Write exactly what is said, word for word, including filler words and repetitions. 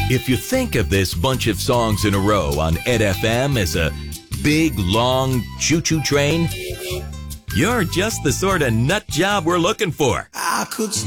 If you think of this bunch of songs in a row on Ed F M as a big, long choo-choo train, you're just the sort of nut job we're looking for. I could